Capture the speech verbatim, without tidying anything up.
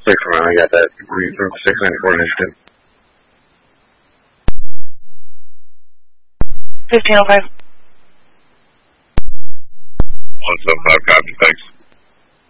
Six one, I got that. six ninety-four initiative. fifteen oh five. one seven five, copy, thanks.